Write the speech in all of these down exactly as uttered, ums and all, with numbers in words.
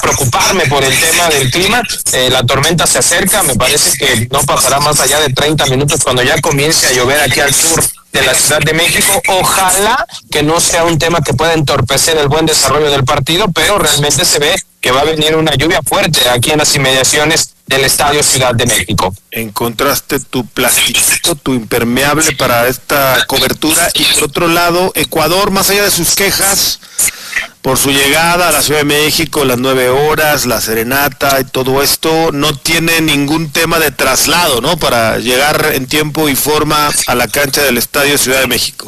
preocuparme por el tema del clima. Eh, la tormenta se acerca, me parece que no pasará más allá de treinta minutos cuando ya comience a llover aquí al sur de la Ciudad de México. Ojalá que no sea un tema que pueda entorpecer el buen desarrollo del partido, pero realmente se ve que va a venir una lluvia fuerte aquí en las inmediaciones del Estadio Ciudad de México. Encontraste tu plástico, tu impermeable para esta cobertura, y por otro lado, Ecuador, más allá de sus quejas por su llegada a la Ciudad de México, las nueve horas, la serenata y todo esto, no tiene ningún tema de traslado, ¿no?, para llegar en tiempo y forma a la cancha del Estadio Ciudad de México.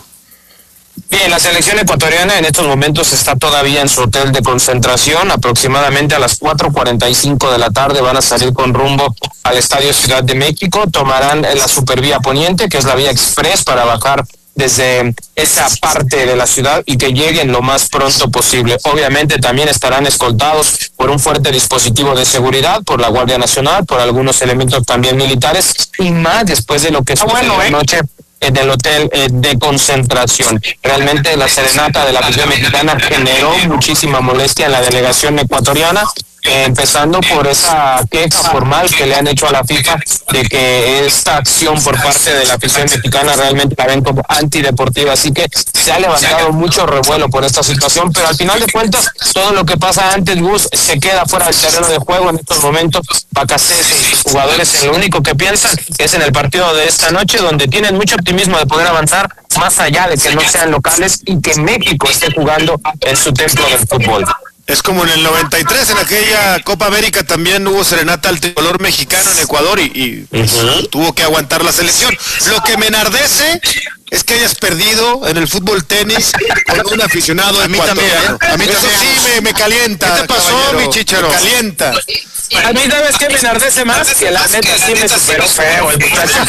Bien, la selección ecuatoriana en estos momentos está todavía en su hotel de concentración. Aproximadamente a las cuatro cuarenta y cinco de la tarde van a salir con rumbo al Estadio Ciudad de México. Tomarán la Supervía Poniente, que es la vía express, para bajar desde esa parte de la ciudad y que lleguen lo más pronto posible. Obviamente también estarán escoltados por un fuerte dispositivo de seguridad, por la Guardia Nacional, por algunos elementos también militares, y más después de lo que sucedió bueno, eh. anoche en el hotel eh, de concentración. Realmente la serenata de la afición mexicana generó muchísima molestia en la delegación ecuatoriana, eh, empezando por esa queja formal que le han hecho a la FIFA de que esta acción por parte de la afición mexicana realmente la ven como antideportiva. Así que se ha levantado mucho revuelo por esta situación, pero al final de cuentas todo lo que pasa antes, Gus, se queda fuera del terreno de juego. En estos momentos Bacacés y sus jugadores en lo único que piensan es en el partido de esta noche, donde tienen mucho optimismo de poder avanzar más allá de que no sean locales y que México esté jugando en su templo del fútbol. Es como en el noventa y tres, en aquella Copa América también hubo serenata al tricolor mexicano en Ecuador y, y uh-huh. tuvo que aguantar la selección. Lo que me enardece es que hayas perdido en el fútbol tenis con un aficionado a mí también, ¿eh? A mí Eso también. sí me, me calienta. ¿Qué te pasó, caballero? mi chicharo? Me calienta. A mí, ¿sabes qué me enardece más? Que la neta sí me superó feo el muchacho.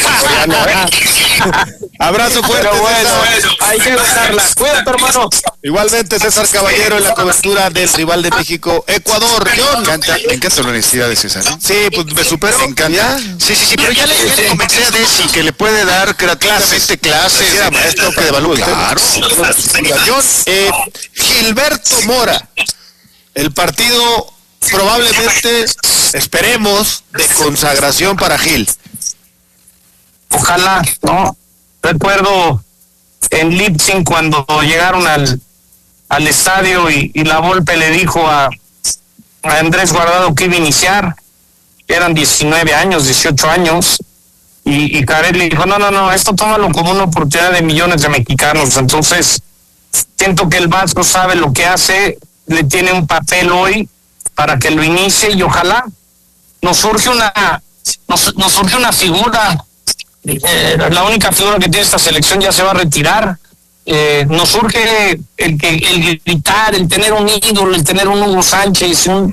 Abrazo fuerte, pero bueno, César. Hay que gozarla. Cuídate, hermano. Igualmente, César Caballero en la cobertura del rival de México, Ecuador. John. Me encanta, me encanta la honestidad de César, ¿no? Sí, pues me superó. Me encanta. ¿Ya? Sí, sí, sí, pero ya le, ya le comenté a Desi que le puede dar gratuitamente clases. Era maestro que de valor. Claro. John, eh, Gilberto Mora, el partido probablemente, esperemos, de consagración para Gil. Ojalá, ¿no? Recuerdo en Leipzig cuando llegaron al, al estadio y, y la Volpe le dijo a, a Andrés Guardado que iba a iniciar. Eran diecinueve años, dieciocho años, y, y Caret le dijo, no, no, no, esto tómalo como una oportunidad de millones de mexicanos. Entonces, siento que el Vasco sabe lo que hace, le tiene un papel hoy para que lo inicie, y ojalá nos surge una nos, nos surge una figura. Eh, la única figura que tiene esta selección ya se va a retirar. Eh, nos surge el que el gritar, el tener un ídolo, el tener un Hugo Sánchez, un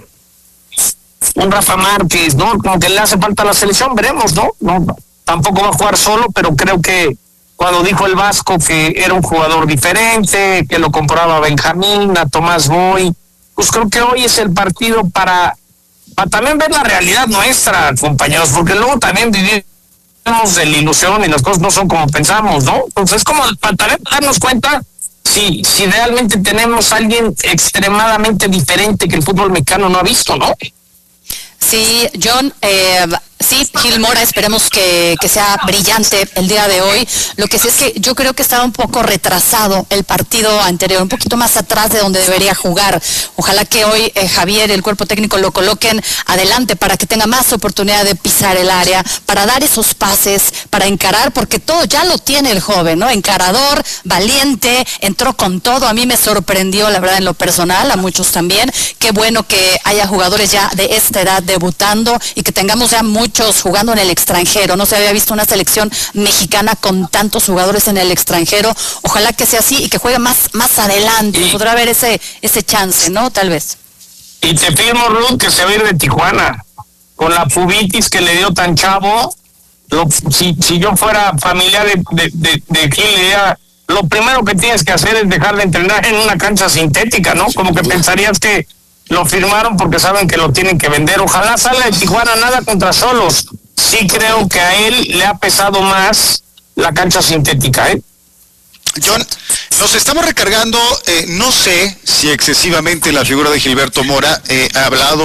un Rafa Márquez, ¿no? Como que le hace falta a la selección, veremos, ¿no? No, tampoco va a jugar solo, pero creo que cuando dijo el Vasco que era un jugador diferente, que lo compraba a Benjamín, a Tomás Boy, pues creo que hoy es el partido para, para también ver la realidad nuestra, compañeros, porque luego también vivimos de la ilusión y las cosas no son como pensamos, ¿no? Entonces es como para también darnos cuenta si, si realmente tenemos a alguien extremadamente diferente que el fútbol mexicano no ha visto, ¿no? Sí, John, eh, sí, Gil Mora, esperemos que, que sea brillante el día de hoy. Lo que sí es que yo creo que estaba un poco retrasado el partido anterior, un poquito más atrás de donde debería jugar. Ojalá que hoy eh, Javier, el cuerpo técnico, lo coloquen adelante para que tenga más oportunidad de pisar el área, para dar esos pases, para encarar, porque todo ya lo tiene el joven, ¿no? Encarador, valiente, entró con todo. A mí me sorprendió, la verdad, en lo personal, a muchos también. Qué bueno que haya jugadores ya de esta edad debutando y que tengamos ya muchos jugando en el extranjero. No se había visto una selección mexicana con tantos jugadores en el extranjero. Ojalá que sea así y que juegue más más adelante. Y podrá haber ese ese chance, ¿no? Tal vez. Y te firmo, Ruth, que se va a ir de Tijuana. Con la pubitis que le dio tan chavo, lo, si, si yo fuera familiar de, de, de, de Gil, le diría, lo primero que tienes que hacer es dejar de entrenar en una cancha sintética, ¿no? Como que pensarías que lo firmaron porque saben que lo tienen que vender. Ojalá salga de Tijuana, nada contra Solos. Sí creo que a él le ha pesado más la cancha sintética, ¿eh? John, nos estamos recargando, eh, no sé si excesivamente la figura de Gilberto Mora, eh, ha hablado